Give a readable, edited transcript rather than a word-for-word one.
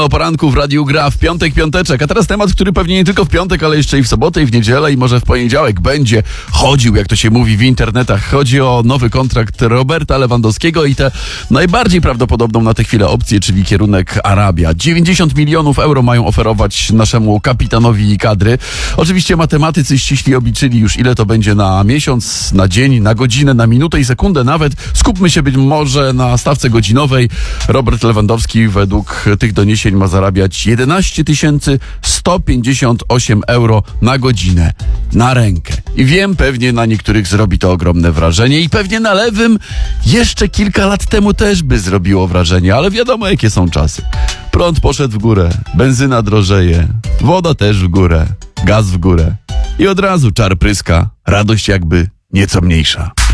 o poranku w Radiu Gra w piątek, piąteczek. A teraz temat, który pewnie nie tylko w piątek, ale jeszcze i w sobotę, i w niedzielę, i może w poniedziałek będzie chodził, jak to się mówi w internetach. Chodzi o nowy kontrakt Roberta Lewandowskiego i tę najbardziej prawdopodobną na tę chwilę opcję, czyli kierunek Arabia. 90 milionów euro mają oferować naszemu kapitanowi kadry. Oczywiście matematycy ściśli obliczyli już, ile to będzie na miesiąc, na dzień, na godzinę, na minutę i sekundę nawet. Skupmy się być może na stawce godzinowej. Robert Lewandowski według tych doniesień ma zarabiać 11 158 euro na godzinę, na rękę. I wiem, pewnie na niektórych zrobi to ogromne wrażenie i pewnie na lewym jeszcze kilka lat temu też by zrobiło wrażenie, ale wiadomo, jakie są czasy. Prąd poszedł w górę, benzyna drożeje, woda też w górę, gaz w górę i od razu czar pryska, radość jakby nieco mniejsza.